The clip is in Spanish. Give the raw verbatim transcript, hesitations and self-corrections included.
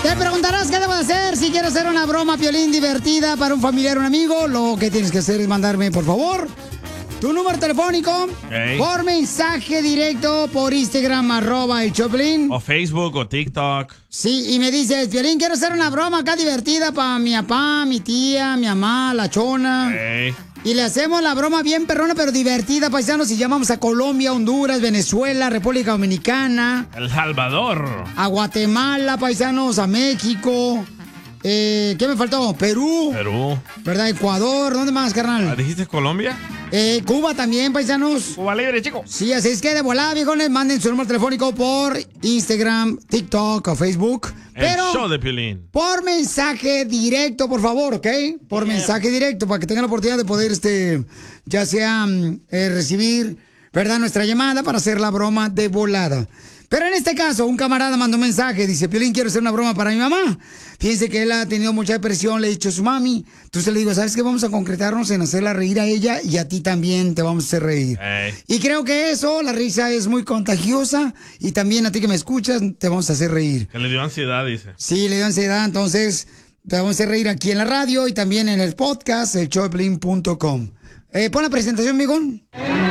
Te preguntarás qué debo de hacer si quiero hacer una broma, Piolín, divertida para un familiar o un amigo. Lo que tienes que hacer es mandarme, por favor, tu número telefónico Okay. por mensaje directo por Instagram, arroba el Choplin. O Facebook o TikTok. Sí, y me dices, Piolín, quiero hacer una broma acá divertida para mi papá, mi tía, mi mamá, la chona. Hey. Y le hacemos la broma bien perrona, pero divertida, paisanos. Y llamamos a Colombia, Honduras, Venezuela, República Dominicana, El Salvador. a Guatemala, paisanos, a México. Eh, ¿Qué me faltó? Perú. Perú. ¿Verdad? Ecuador. ¿Dónde más, carnal? ¿Dijiste Colombia? Eh, Cuba también, paisanos. Cuba libre, chico. Sí, así es que de volada, viejones, manden su número telefónico por Instagram, TikTok o Facebook. Pero El show de Piolín. por mensaje directo, por favor, ¿ok? Por Yeah. mensaje directo, para que tengan la oportunidad de poder, este, ya sea mm, eh, recibir, ¿verdad? Nuestra llamada para hacer la broma de volada. Pero en este caso, un camarada mandó un mensaje, dice, Piolín, quiero hacer una broma para mi mamá. Fíjense que él ha tenido mucha depresión, le he dicho a su mami. Entonces le digo, ¿sabes qué? Vamos a concretarnos en hacerla reír a ella y a ti también te vamos a hacer reír. Hey. Y creo que eso, la risa es muy contagiosa y también a ti que me escuchas, te vamos a hacer reír. Que le dio ansiedad, dice. Sí, le dio ansiedad, entonces te vamos a hacer reír aquí en la radio y también en el podcast, el choplin punto com. Eh, pon la presentación, migón.